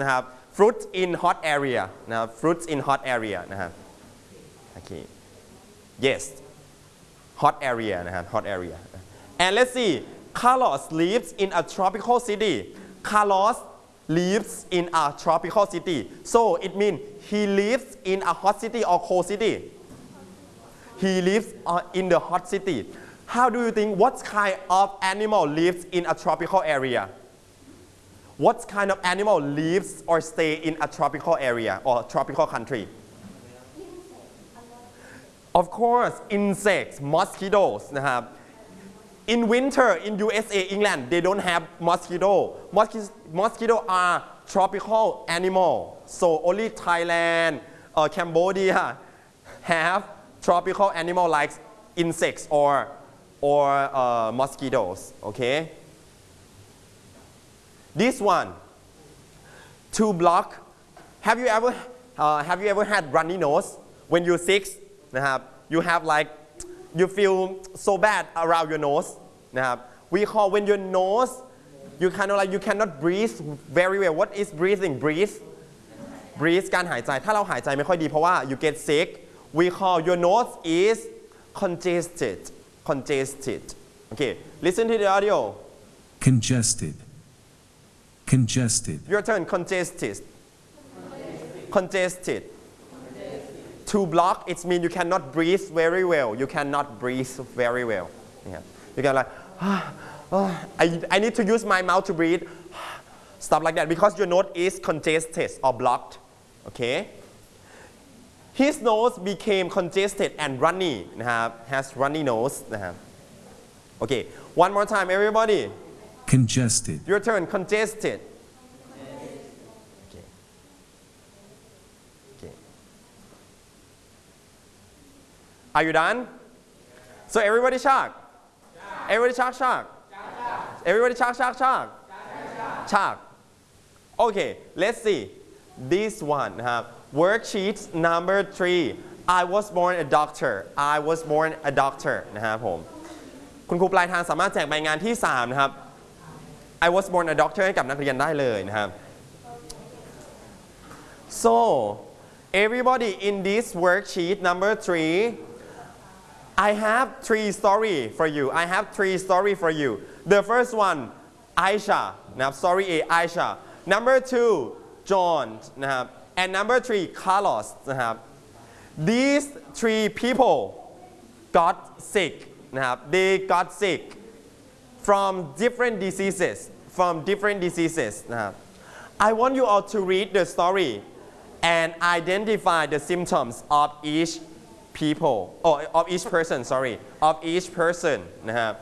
นะครับ fruit in hot area นะครับ fruit in hot area นะครับโอเค yes hot area นะครับ hot area and let's see Carlos lives in a tropical city Carlos lives in a tropical city so it means he lives in a hot city or cold city he lives in the hot city how do you think what kind of animal lives in a tropical area what kind of animal lives or stay in a tropical area or tropical country of course insects mosquitoes นะครับ in winter in USA England they don't have mosquito are tropical animal so only Thailand Cambodia have tropical animal like insects or mosquitoes okay this one to block have you ever had runny nose when you're sick นะครับ you have like you feel so bad around your nose นะครับ we call when your nose you kind of like you cannot breathe very well what is breathing breathe การหายใจถ้าเราหายใจไม่ค่อยดีเพราะว่า you get sick we call your nose is congested okay listen to the audio congested your turn congested to block it means you cannot breathe very well you cannot breathe very well yeah. you can like I need to use my mouth to breathe stuff like that because your nose is congested or blocked okay his nose became congested and runny นะครับ has runny nose นะครับ okay one more time everybody congested your turn congested Are you done? So everybody shark. Everybody shark. Everybody shark. Okay, let's see. This one, worksheet number 3. I was born a doctor. นะครับผมคุณครูปลายทางสามารถแจกใบงานที่ 3 นะครับ I was born a doctor ให้กับนักเรียนได้เลยนะครับ So everybody in this worksheet number 3. I have 3 stories for you. The first one, Aisha, นะครับ story A, Aisha. Number 2, John, นะครับ and number 3, Carlos, นะครับ These 3 people got sick, นะครับ they got sick from different diseases, นะครับ I want you all to read the story and identify the symptoms of each of each person นะครับ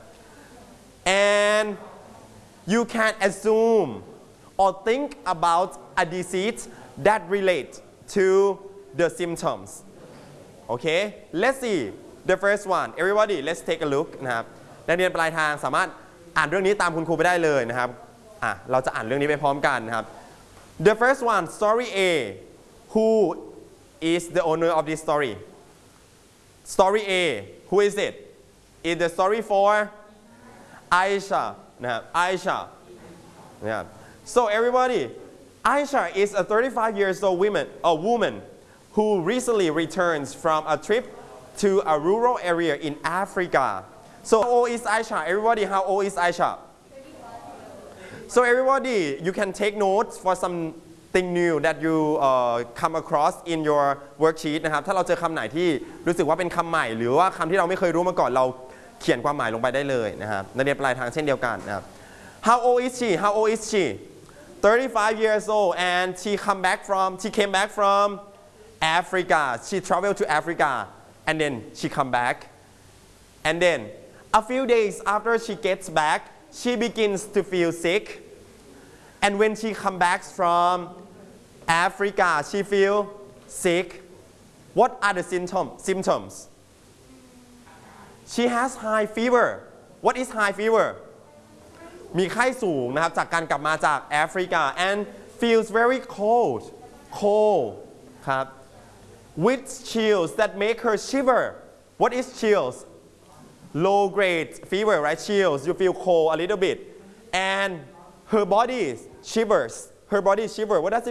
and you can assume or think about a disease that relate to the symptoms okay let's see the first one everybody let's take a look นะครับนักเรียนปลายทางสามารถอ่านเรื่องนี้ตามคุณครูไปได้เลยนะครับเราจะอ่านเรื่องนี้ไปพร้อมกันนะครับ the first one story A who is the owner of this story A who is it is the story for Aisha นะครับ Aisha นะครับ so everybody Aisha is a 35 years old woman who recently returns from a trip to a rural area in Africa so how old is Aisha everybody how old is Aisha so everybody you can take notes for something new that you come across in your worksheet นะครับถ้าเราเจอคำไหนที่รู้สึกว่าเป็นคำใหม่หรือว่าคำที่เราไม่เคยรู้มาก่อนเราเขียนความหมายลงไปได้เลยนะครับนักเรียนปลายทางเช่นเดียวกันนะครับ How old is she 35 years old and she came back from Africa she traveled to Africa and then she come back and then a few days after she gets back she begins to feel sick and when she come back from Africa she feel sick what are the symptoms she has high fever what is high fever มีไข้สูงนะครับจากการกลับมาจากแอฟริกา and feels very cold ครับ with chills that make her shiver what is chills low grade fever right chills you feel cold a little bit and her body shivers what does it